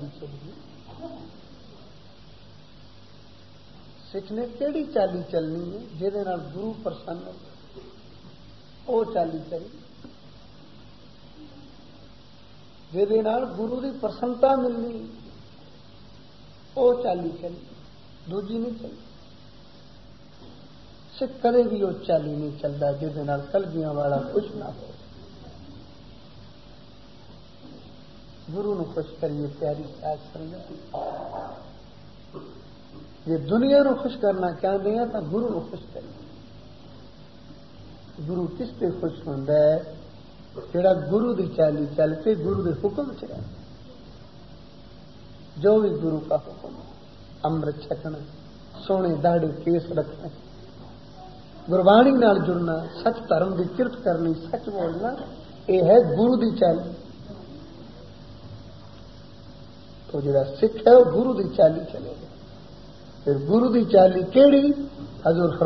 चाली चलनी। सिख ने केड़ी चाली चलनी है जिहदे नाल गुरु प्रसन्न हो, वो चाली चली। जिहदे नाल गुरु की प्रसन्नता मिलनी, वो चाली चली, दूजी नहीं चली। सिख कदे भी वो चाली नहीं चलता जिहदे नाल कलगियां वाला खुश ना हो। गुरु नूं खुश करिए प्यारी साध संगत। जे दुनिया नूं खुश करना चाहते हैं तो गुरु नूं खुश करिए। गुरु किस पे खुश होंदा है? जिहड़ा गुरु की चाली चल के गुरु के हुक्म च रहे। जो भी गुरु का हुक्म, अमृत छकना, सोने दाढ़े केस रखना, गुरबाणी नाल जुड़ना, सच धर्म की किरत करनी, सच बोलना, यह है गुरु की चाली। तो जिहड़ा सिख है वो गुरु की चाली चलेगा। फिर गुरु की चाली केड़ी? हजूर